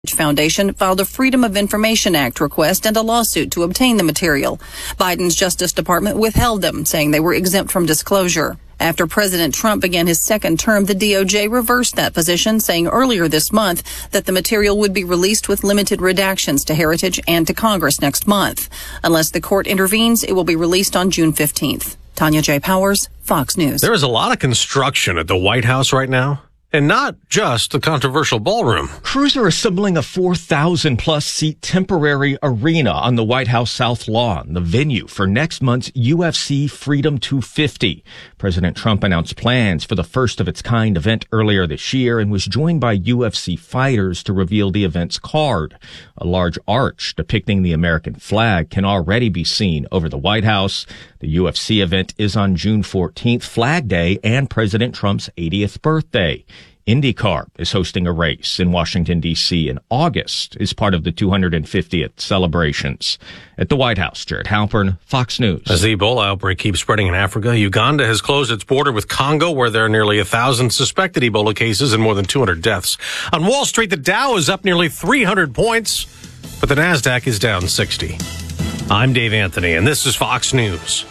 Foundation filed a Freedom of Information Act request and a lawsuit to obtain the material. Biden's Justice Department withheld them, saying they were exempt from disclosure. After President Trump began his second term, the DOJ reversed that position, saying earlier this month that the material would be released with limited redactions to Heritage and to Congress next month. Unless the court intervenes, it will be released on June 15th. Tanya J. Powers, Fox News. There is a lot of construction at the White House right now. And not just the controversial ballroom. Crews are assembling a 4,000-plus seat temporary arena on the White House South Lawn, the venue for next month's UFC Freedom 250. President Trump announced plans for the first-of-its-kind event earlier this year and was joined by UFC fighters to reveal the event's card. A large arch depicting the American flag can already be seen over the White House. The UFC event is on June 14th, Flag Day, and President Trump's 80th birthday. IndyCar is hosting a race in Washington, D.C. in August as part of the 250th celebrations. At the White House, Jared Halpern, Fox News. As the Ebola outbreak keeps spreading in Africa, Uganda has closed its border with Congo, where there are nearly 1,000 suspected Ebola cases and more than 200 deaths. On Wall Street, the Dow is up nearly 300 points, but the NASDAQ is down 60. I'm Dave Anthony, and this is Fox News.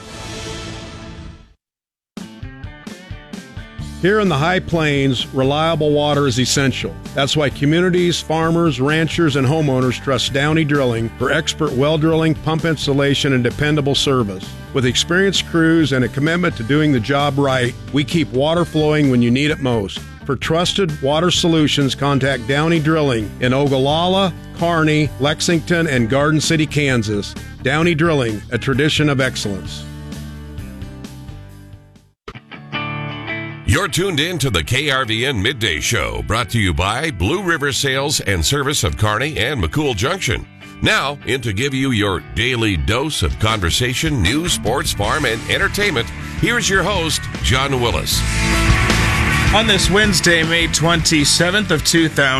Here in the High Plains, reliable water is essential. That's why communities, farmers, ranchers, and homeowners trust Downey Drilling for expert well drilling, pump installation, and dependable service. With experienced crews and a commitment to doing the job right, we keep water flowing when you need it most. For trusted water solutions, contact Downey Drilling in Ogallala, Kearney, Lexington, and Garden City, Kansas. Downey Drilling, a tradition of excellence. You're tuned in to the KRVN Midday Show, brought to you by Blue River Sales and Service of Kearney and McCool Junction. Now, in to give you your daily dose of conversation, news, sports, farm, and entertainment, here's your host, John Willis. On this Wednesday, May 27th of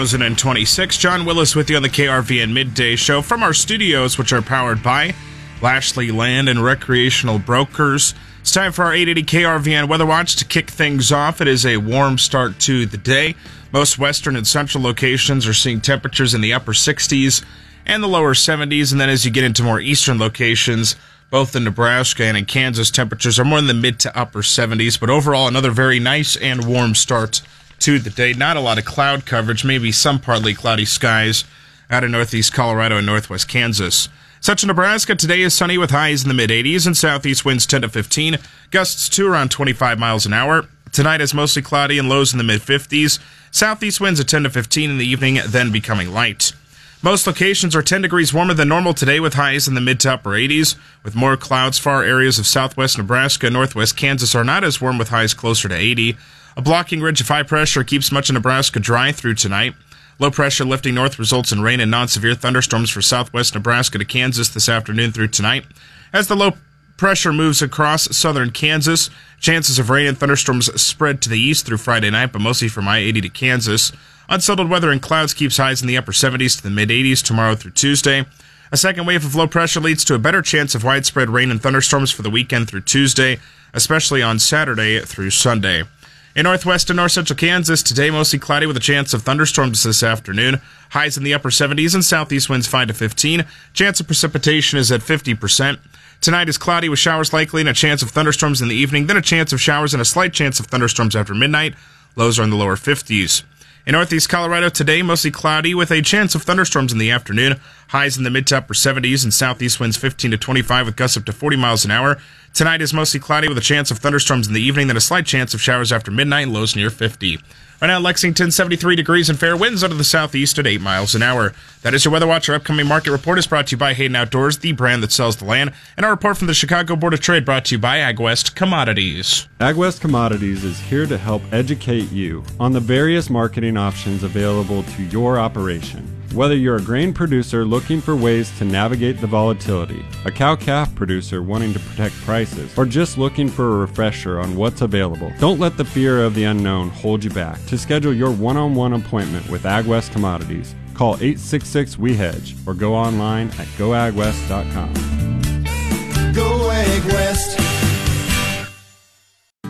2026, John Willis with you on the KRVN Midday Show from our studios, which are powered by Lashley Land and Recreational Brokers. It's time for our 880 KRVN Weather Watch to kick things off. It is a warm start to the day. Most western and central locations are seeing temperatures in the upper 60s and the lower 70s. And then as you get into more eastern locations, both in Nebraska and in Kansas, temperatures are more in the mid to upper 70s. But overall, another very nice and warm start to the day. Not a lot of cloud coverage, maybe some partly cloudy skies out of northeast Colorado and northwest Kansas. Central Nebraska, today is sunny with highs in the mid-80s and southeast winds 10 to 15, gusts to around 25 miles an hour. Tonight is mostly cloudy and lows in the mid-50s. Southeast winds at 10 to 15 in the evening, then becoming light. Most locations are 10 degrees warmer than normal today with highs in the mid to upper 80s. With more clouds, far areas of southwest Nebraska and northwest Kansas are not as warm with highs closer to 80. A blocking ridge of high pressure keeps much of Nebraska dry through tonight. Low pressure lifting north results in rain and non-severe thunderstorms for southwest Nebraska to Kansas this afternoon through tonight. As the low pressure moves across southern Kansas, chances of rain and thunderstorms spread to the east through Friday night, but mostly from I-80 to Kansas. Unsettled weather and clouds keeps highs in the upper 70s to the mid-80s tomorrow through Tuesday. A second wave of low pressure leads to a better chance of widespread rain and thunderstorms for the weekend through Tuesday, especially on Saturday through Sunday. In northwest and north central Kansas, today mostly cloudy with a chance of thunderstorms this afternoon. Highs in the upper 70s and southeast winds 5 to 15. Chance of precipitation is at 50%. Tonight is cloudy with showers likely and a chance of thunderstorms in the evening, then a chance of showers and a slight chance of thunderstorms after midnight. Lows are in the lower 50s. In northeast Colorado, today mostly cloudy with a chance of thunderstorms in the afternoon. Highs in the mid to upper 70s and southeast winds 15 to 25 with gusts up to 40 miles an hour. Tonight is mostly cloudy with a chance of thunderstorms in the evening, then a slight chance of showers after midnight, lows near 50. Right now, Lexington, 73 degrees and fair winds out of the southeast at 8 miles an hour. That is your Weather Watch. Our upcoming market report is brought to you by Hayden Outdoors, the brand that sells the land. And our report from the Chicago Board of Trade brought to you by AgWest Commodities. AgWest Commodities is here to help educate you on the various marketing options available to your operation. Whether you're a grain producer looking for ways to navigate the volatility, a cow-calf producer wanting to protect prices, or just looking for a refresher on what's available, don't let the fear of the unknown hold you back. To schedule your one-on-one appointment with AgWest Commodities, call 866-WE-HEDGE or go online at goagwest.com. Go AgWest.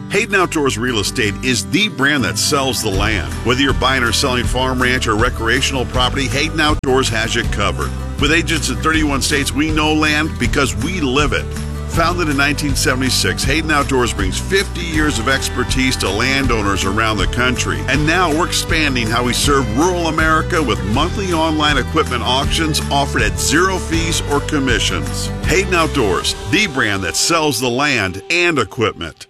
Hayden Outdoors Real Estate is the brand that sells the land. Whether you're buying or selling farm, ranch, or recreational property, Hayden Outdoors has you covered. With agents in 31 states, we know land because we live it. Founded in 1976, Hayden Outdoors brings 50 years of expertise to landowners around the country. And now we're expanding how we serve rural America with monthly online equipment auctions offered at zero fees or commissions. Hayden Outdoors, the brand that sells the land and equipment.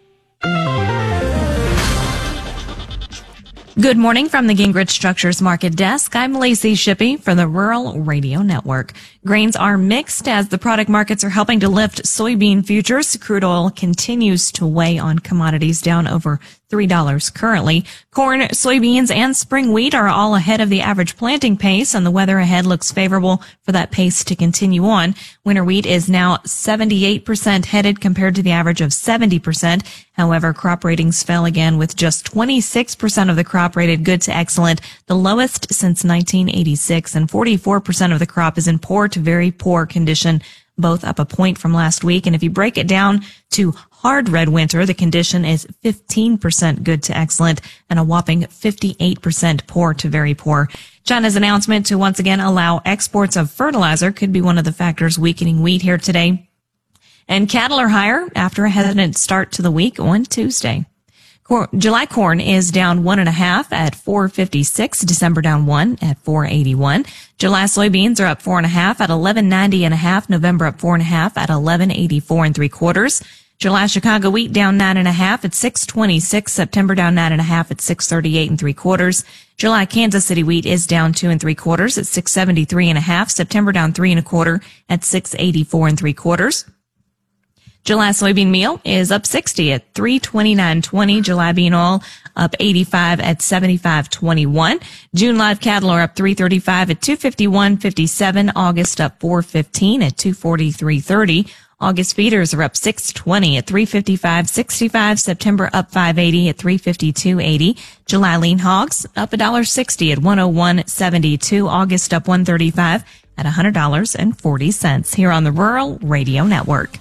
Good morning from the Gingrich Structures Market Desk. I'm Lacey Shippey for the Rural Radio Network. Grains are mixed as the product markets are helping to lift soybean futures. Crude oil continues to weigh on commodities, down over $3 currently. Corn, soybeans, and spring wheat are all ahead of the average planting pace, and the weather ahead looks favorable for that pace to continue on. Winter wheat is now 78% headed compared to the average of 70%. However, crop ratings fell again, with just 26% of the crop rated good to excellent, the lowest since 1986, and 44% of the crop is in poor to very poor condition, both up a point from last week. And if you break it down to hard red winter, the condition is 15% good to excellent and a whopping 58% poor to very poor. China's announcement to once again allow exports of fertilizer could be one of the factors weakening wheat here today. And cattle are higher after a hesitant start to the week on Tuesday. July corn is down 1.5 at $4.56. December down 1 at $4.81. July soybeans are up 4.5 at $11.90.5. November up 4.5 at $11.84 3/4. July Chicago wheat down 9.5 at $6.26. September down 9.5 at $6.38 3/4. July Kansas City wheat is down 2 3/4 at $6.73.5. September down 3 1/4 at $6.84 3/4. July soybean meal is up 60 at $3.29.20. July bean oil up 85 at $75.21. June live cattle are up 335 at $251.57. August up 415 at $243.30. August feeders are up 620 at $355.65. September up 580 at $352.80. July lean hogs up $1.60 at $101.72. August up $135 at $100.40 here on the Rural Radio Network.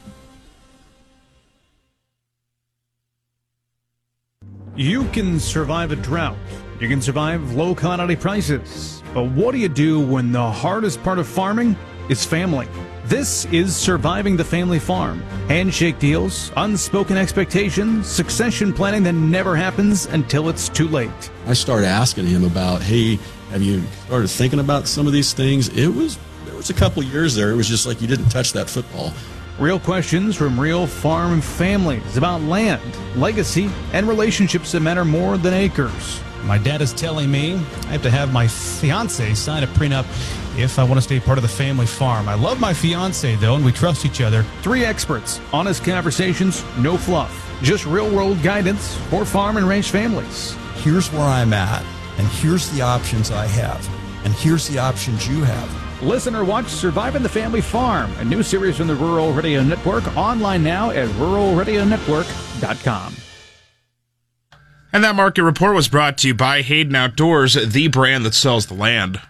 You can survive a drought. You can survive low commodity prices. But what do you do when the hardest part of farming is family? This is Surviving the Family Farm. Handshake deals, unspoken expectations, succession planning that never happens until it's too late. I started asking him about, hey, have you started thinking about some of these things? There was a couple years there. It was just like you didn't touch that football. Real questions from real farm families about land, legacy, and relationships that matter more than acres. My dad is telling me I have to have my fiance sign a prenup if I want to stay part of the family farm. I love my fiance, though, and we trust each other. 3 experts, honest conversations, no fluff, just real-world guidance for farm and ranch families. Here's where I'm at, and here's the options I have, and here's the options you have. Listen or watch Surviving the Family Farm, a new series from the Rural Radio Network, online now at ruralradionetwork.com. And that market report was brought to you by Hayden Outdoors, the brand that sells the land.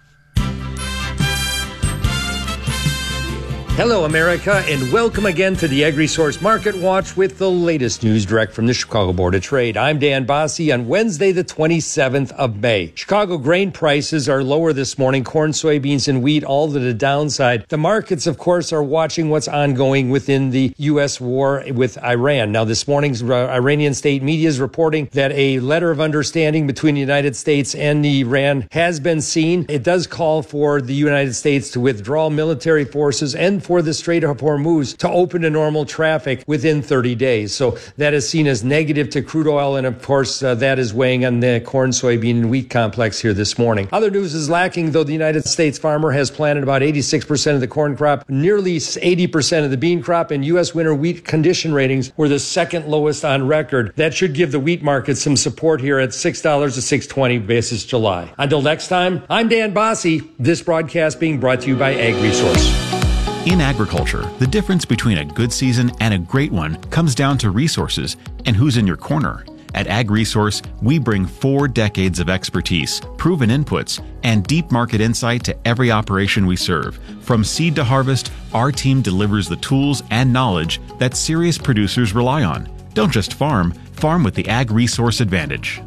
Hello, America, and welcome again to the AgriSource Market Watch with the latest news direct from the Chicago Board of Trade. I'm Dan Bosse on Wednesday, the 27th of May. Chicago grain prices are lower this morning. Corn, soybeans, and wheat all to the downside. The markets, of course, are watching what's ongoing within the U.S. war with Iran. Now, this morning's Iranian state media is reporting that a letter of understanding between the United States and Iran has been seen. It does call for the United States to withdraw military forces and for the Strait of Hormuz to open to normal traffic within 30 days. So that is seen as negative to crude oil, and of course that is weighing on the corn, soybean, and wheat complex here this morning. Other news is lacking, though. The United States farmer has planted about 86% of the corn crop, nearly 80% of the bean crop, and U.S. winter wheat condition ratings were the second lowest on record. That should give the wheat market some support here at $6 to $6.20 basis July. Until next time, I'm Dan Bosse. This broadcast being brought to you by AgriSource. In agriculture, the difference between a good season and a great one comes down to resources and who's in your corner. At AgResource, we bring 4 decades of expertise, proven inputs, and deep market insight to every operation we serve. From seed to harvest, our team delivers the tools and knowledge that serious producers rely on. Don't just farm Farm with the Ag Resource Advantage.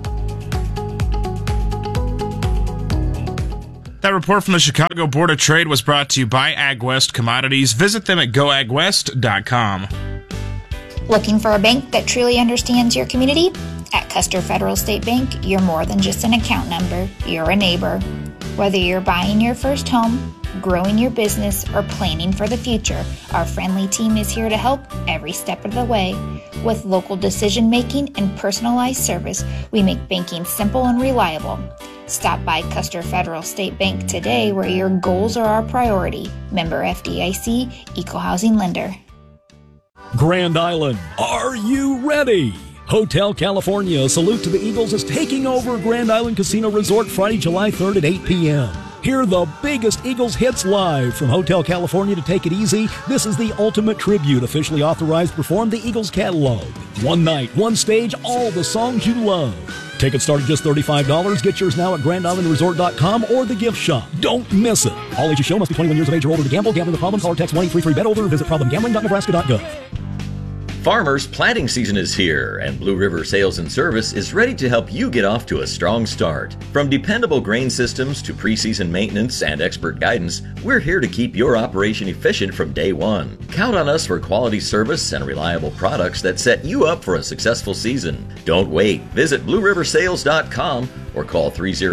That report from the Chicago Board of Trade was brought to you by AgWest Commodities. Visit them at goagwest.com. Looking for a bank that truly understands your community? At Custer Federal State Bank, you're more than just an account number, you're a neighbor. Whether you're buying your first home, growing your business, or planning for the future, our friendly team is here to help every step of the way. With local decision-making and personalized service, we make banking simple and reliable. Stop by Custer Federal State Bank today, where your goals are our priority. Member FDIC, Equal Housing Lender. Grand Island, are you ready? Hotel California Salute to the Eagles is taking over Grand Island Casino Resort Friday, July 3rd at 8 p.m. Hear the biggest Eagles hits live from Hotel California to Take It Easy. This is the ultimate tribute, officially authorized to perform the Eagles catalog. One night, one stage, all the songs you love. Tickets start at just $35. Get yours now at GrandIslandResort.com or the gift shop. Don't miss it. All ages show, must be 21 years of age or older to gamble. Gambling the problem? Call or text 1-833-BET-OLDER or visit problemgambling.nebraska.gov. Farmers' planting season is here, and Blue River Sales and Service is ready to help you get off to a strong start. From dependable grain systems to preseason maintenance and expert guidance, we're here to keep your operation efficient from day one. Count on us for quality service and reliable products that set you up for a successful season. Don't wait. Visit BlueRiverSales.com or call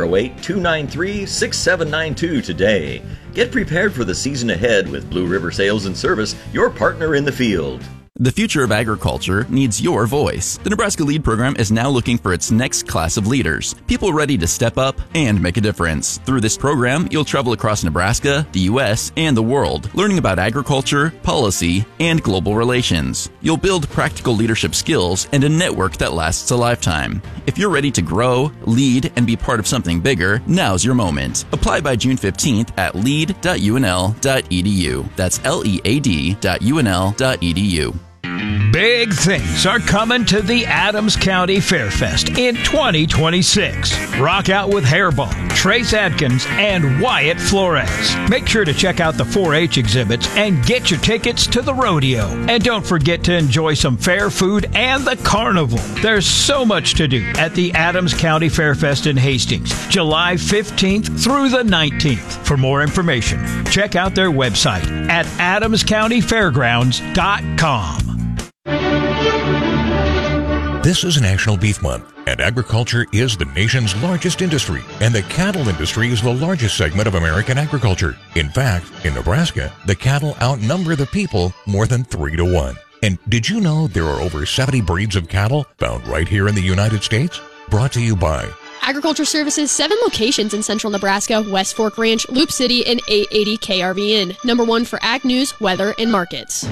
308-293-6792 today. Get prepared for the season ahead with Blue River Sales and Service, your partner in the field. The future of agriculture needs your voice. The Nebraska LEAD program is now looking for its next class of leaders, people ready to step up and make a difference. Through this program, you'll travel across Nebraska, the U.S., and the world, learning about agriculture, policy, and global relations. You'll build practical leadership skills and a network that lasts a lifetime. If you're ready to grow, lead, and be part of something bigger, now's your moment. Apply by June 15th at lead.unl.edu. That's lead.unl.edu. Big things are coming to the Adams County Fairfest in 2026. Rock out with Hairball, Trace Adkins, and Wyatt Flores. Make sure to check out the 4-H exhibits and get your tickets to the rodeo. And don't forget to enjoy some fair food and the carnival. There's so much to do at the Adams County Fairfest in Hastings, July 15th through the 19th. For more information, check out their website at adamscountyfairgrounds.com. This is National Beef Month, and agriculture is the nation's largest industry, and the cattle industry is the largest segment of American agriculture. In fact, in Nebraska, the cattle outnumber the people more than 3-1. And did you know there are over 70 breeds of cattle found right here in the United States? Brought to you by Agriculture Services, 7 locations in central Nebraska, West Fork Ranch, Loop City, and 880 KRVN. #1 for ag news, weather, and markets.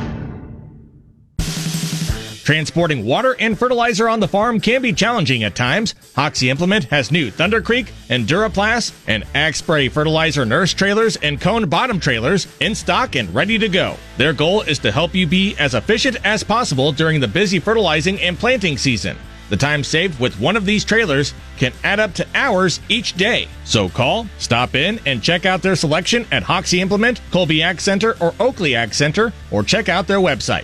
Transporting water and fertilizer on the farm can be challenging at times. Hoxie Implement has new Thunder Creek and Duraplast and Ag Spray fertilizer nurse trailers and cone bottom trailers in stock and ready to go. Their goal is to help you be as efficient as possible during the busy fertilizing and planting season. The time saved with one of these trailers can add up to hours each day. So call, stop in, and check out their selection at Hoxie Implement, Colby Ag Center, or Oakley Ag Center, or check out their website.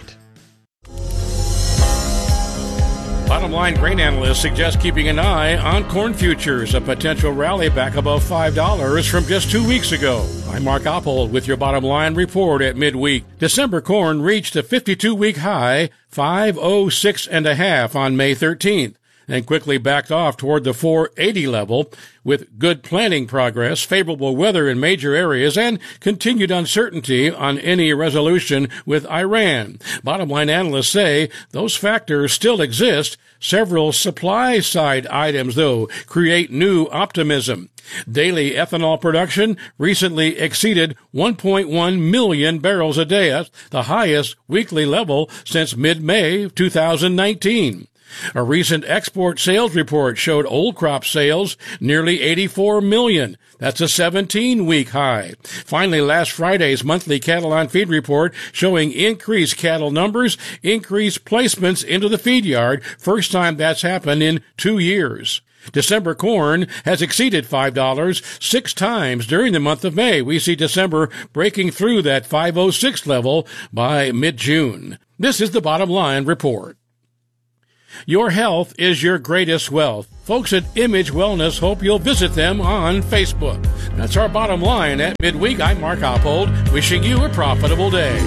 Bottom line, grain analysts suggest keeping an eye on corn futures, a potential rally back above $5 from just 2 weeks ago. I'm Mark Oppold with your bottom line report at midweek. December corn reached a 52-week high, 506.5 on May 13th, and quickly backed off toward the 480 level with good planting progress, favorable weather in major areas, and continued uncertainty on any resolution with Iran. Bottom line analysts say those factors still exist. Several supply-side items, though, create new optimism. Daily ethanol production recently exceeded 1.1 million barrels a day, the highest weekly level since mid-May 2019. A recent export sales report showed old crop sales nearly 84 million. That's a 17-week high. Finally, last Friday's monthly cattle on feed report showing increased cattle numbers, increased placements into the feed yard. First time that's happened in 2 years. December corn has exceeded $5 6 times during the month of May. We see December breaking through that 506 level by mid-June. This is the Bottom Line Report. Your health is your greatest wealth. Folks at Image Wellness hope you'll visit them on Facebook. That's our bottom line at Midweek. I'm Mark Oppold, wishing you a profitable day.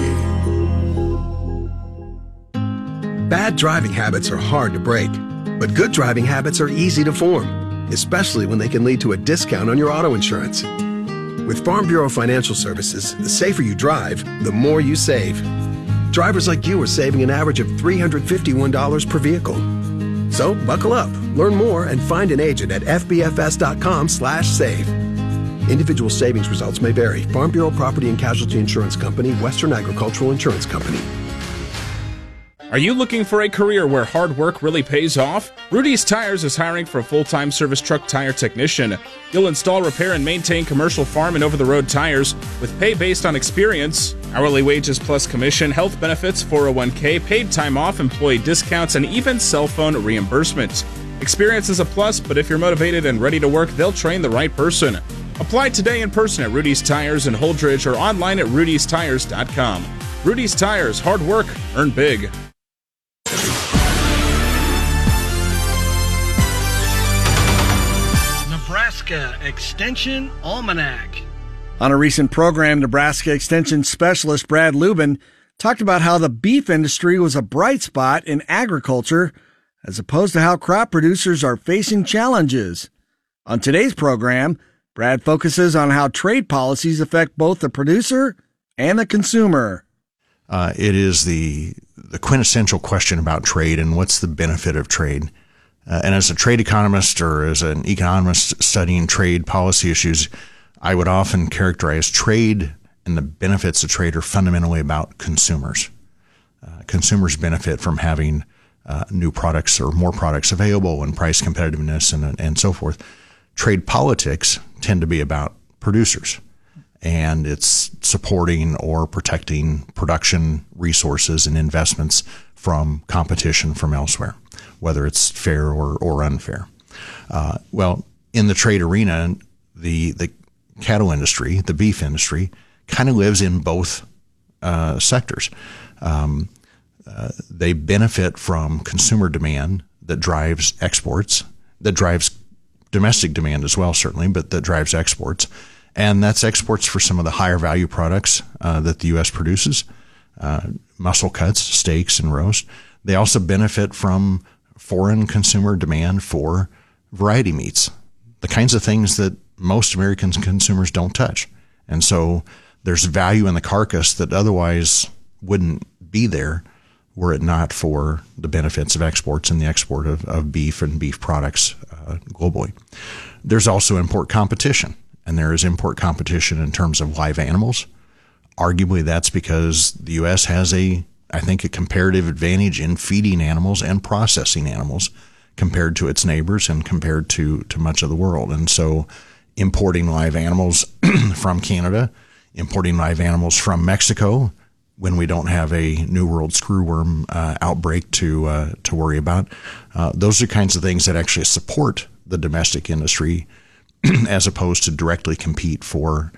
Bad driving habits are hard to break, but good driving habits are easy to form, especially when they can lead to a discount on your auto insurance. With Farm Bureau Financial Services, the safer you drive, the more you save. Drivers like you are saving an average of $351 per vehicle. So buckle up, learn more, and find an agent at fbfs.com/save. Individual savings results may vary. Farm Bureau Property and Casualty Insurance Company, Western Agricultural Insurance Company. Are you looking for a career where hard work really pays off? Rudy's Tires is hiring for a full-time service truck tire technician. You'll install, repair, and maintain commercial farm and over-the-road tires with pay based on experience, hourly wages plus commission, health benefits, 401k, paid time off, employee discounts, and even cell phone reimbursements. Experience is a plus, but if you're motivated and ready to work, they'll train the right person. Apply today in person at Rudy's Tires in Holdridge or online at rudystires.com. Rudy's Tires, hard work, earn big. Nebraska Extension Almanac. On a recent program, Nebraska Extension Specialist Brad Lubin talked about how the beef industry was a bright spot in agriculture, as opposed to how crop producers are facing challenges. On today's program, Brad focuses on how trade policies affect both the producer and the consumer. It is the quintessential question about trade and what's the benefit of trade. And as a trade economist or as an economist studying trade policy issues, I would often characterize trade and the benefits of trade are fundamentally about consumers. Consumers benefit from having new products or more products available and price competitiveness and so forth. Trade politics tend to be about producers, and it's supporting or protecting production resources and investments from competition from elsewhere, whether it's fair or unfair. Well, in the trade arena, the cattle industry, the beef industry, kind of lives in both sectors. They benefit from consumer demand that drives exports, that drives domestic demand as well, certainly, but that drives exports. And that's exports for some of the higher value products that the U.S. produces, muscle cuts, steaks, and roast. They also benefit from foreign consumer demand for variety meats, the kinds of things that most American consumers don't touch. And so there's value in the carcass that otherwise wouldn't be there were it not for the benefits of exports and the export of beef and beef products globally. There's also import competition, and there is import competition in terms of live animals. Arguably, that's because the U.S. has a comparative advantage in feeding animals and processing animals compared to its neighbors and compared to much of the world. And so importing live animals from Canada, importing live animals from Mexico when we don't have a New World screwworm outbreak to worry about, those are kinds of things that actually support the domestic industry as opposed to directly compete for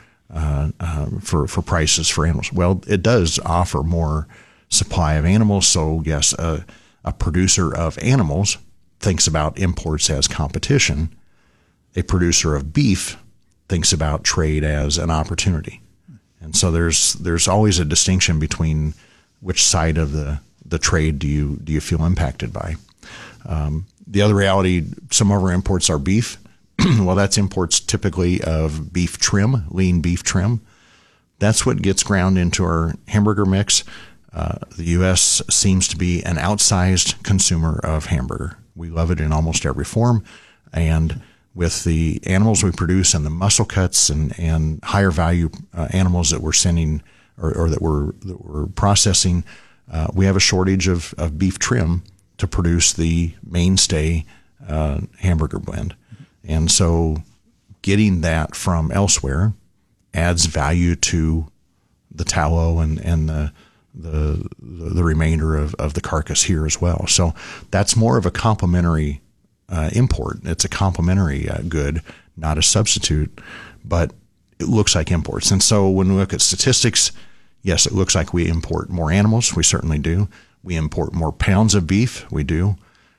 prices for animals. Well, it does offer more supply of animals. So yes, a producer of animals thinks about imports as competition. A producer of beef thinks about trade as an opportunity. And so there's always a distinction between which side of the trade do you feel impacted by. The other reality, some of our imports are beef. Well, that's imports typically of beef trim, lean beef trim. That's what gets ground into our hamburger mix. The U.S. seems to be an outsized consumer of hamburger. We love it in almost every form. And with the animals we produce and the muscle cuts and higher value animals that we're sending or that we're processing, we have a shortage of beef trim to produce the mainstay hamburger blend. And so getting that from elsewhere adds value to the tallow and the remainder of the carcass here as well. So that's more of a complementary import. It's a complementary good, not a substitute, but it looks like imports. And so when we look at statistics, yes, it looks like we import more animals. We certainly do. We import more pounds of beef. We do.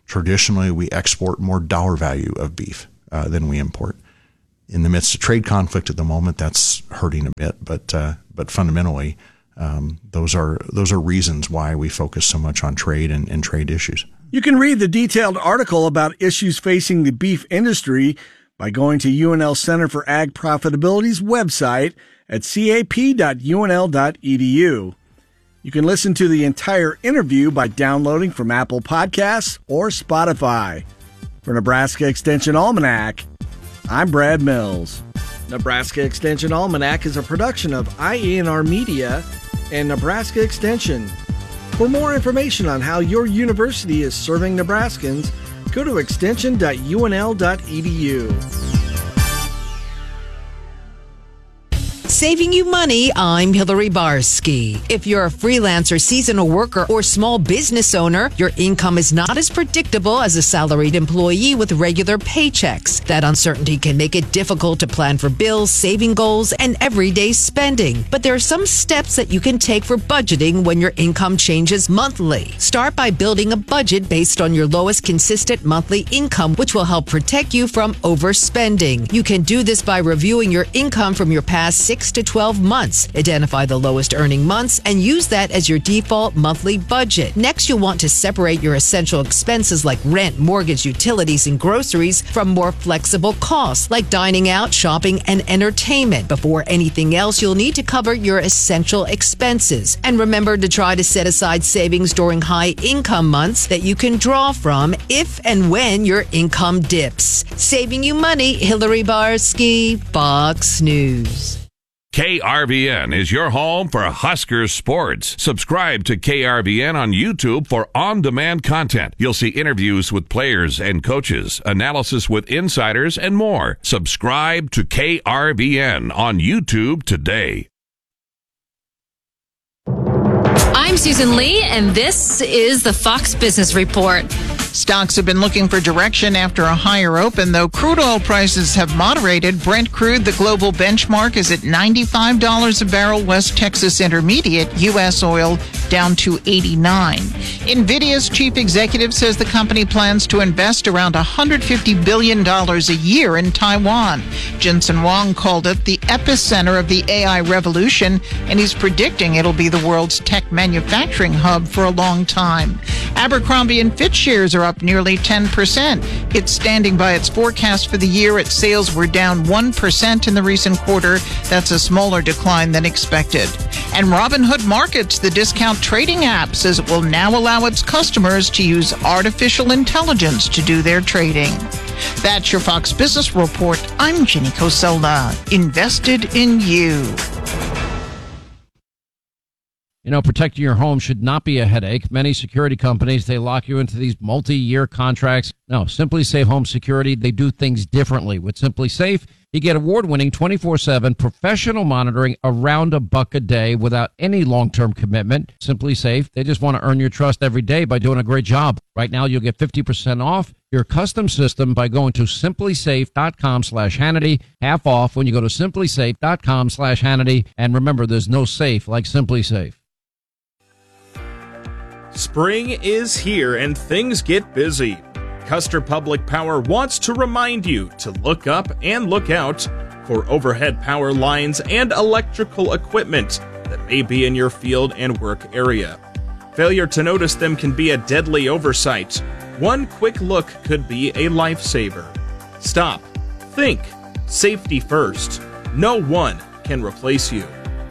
Traditionally, we export more dollar value of beef than we import. In the midst of trade conflict at the moment, that's hurting a bit, but fundamentally, those are reasons why we focus so much on trade and trade issues. You can read the detailed article about issues facing the beef industry by going to UNL Center for Ag Profitability's website at cap.unl.edu. You can listen to the entire interview by downloading from Apple Podcasts or Spotify. For Nebraska Extension Almanac, I'm Brad Mills. Nebraska Extension Almanac is a production of IENR Media and Nebraska Extension. For more information on how your university is serving Nebraskans, go to extension.unl.edu. Saving you money, I'm Hillary Barsky. If you're a freelancer, seasonal worker, or small business owner, your income is not as predictable as a salaried employee with regular paychecks. That uncertainty can make it difficult to plan for bills, saving goals, and everyday spending. But there are some steps that you can take for budgeting when your income changes monthly. Start by building a budget based on your lowest consistent monthly income, which will help protect you from overspending. You can do this by reviewing your income from your past 6 to 12 months. Identify the lowest earning months and use that as your default monthly budget. Next, you'll want to separate your essential expenses like rent, mortgage, utilities, and groceries from more flexible costs like dining out, shopping, and entertainment. Before anything else, you'll need to cover your essential expenses. And remember to try to set aside savings during high income months that you can draw from if and when your income dips. Saving you money, Hillary Barsky, Fox News. KRVN is your home for Husker sports. Subscribe to KRVN on YouTube for on-demand content. You'll see interviews with players and coaches, analysis with insiders, and more. Subscribe to KRVN on YouTube today. I'm Susan Lee, and this is the Fox Business Report. Stocks have been looking for direction after a higher open, though crude oil prices have moderated. Brent crude, the global benchmark, is at $95 a barrel. West Texas Intermediate, U.S. oil, down to $89. NVIDIA's chief executive says the company plans to invest around $150 billion a year in Taiwan. Jensen Huang called it the epicenter of the AI revolution, and he's predicting it'll be the world's tech manufacturing hub for a long time. Abercrombie & Fitch shares are up nearly 10%. It's standing by its forecast for the year. Its sales were down 1% in the recent quarter. That's a smaller decline than expected. And Robinhood Markets, the discount trading app, says it will now allow its customers to use artificial intelligence to do their trading. That's your Fox Business Report. I'm Ginny Coselda. Invested in you. You know, protecting your home should not be a headache. Many security companies, they lock you into these multi-year contracts. No, Simply Safe Home Security, they do things differently. With Simply Safe, you get award-winning 24/7 professional monitoring around $1 a day without any long-term commitment. Simply Safe, they just want to earn your trust every day by doing a great job. Right now, you'll get 50% off your custom system by going to simplysafe.com/Hannity. Half off when you go to simplysafe.com/Hannity. And remember, there's no safe like Simply Safe. Spring is here and things get busy. Custer Public Power wants to remind you to look up and look out for overhead power lines and electrical equipment that may be in your field and work area. Failure to notice them can be a deadly oversight. One quick look could be a lifesaver. Stop. Think. Safety first. No one can replace you.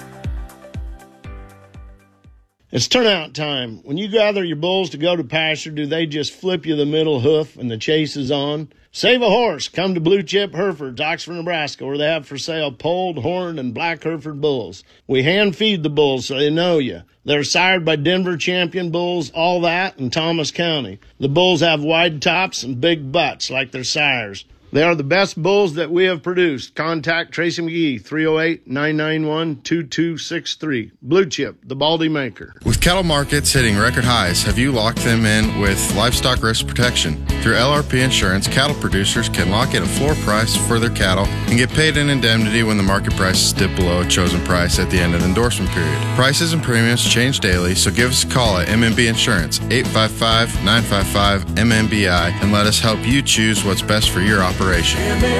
It's turnout time. When you gather your bulls to go to pasture, do they just flip you the middle hoof and the chase is on? Save a horse. Come to Blue Chip Herefords, Oxford, Nebraska, where they have for sale polled, horned, and black Hereford bulls. We hand feed the bulls so they know you. They're sired by Denver champion bulls, all that, in Thomas County. The bulls have wide tops and big butts like their sires. They are the best bulls that we have produced. Contact Tracy McGee, 308-991-2263. Blue Chip, the Baldy Maker. With cattle markets hitting record highs, have you locked them in with livestock risk protection? Through LRP Insurance, cattle producers can lock in a floor price for their cattle and get paid an indemnity when the market prices dip below a chosen price at the end of the endorsement period. Prices and premiums change daily, so give us a call at MMB Insurance, 855-955-MMBI, and let us help you choose what's best for your operation.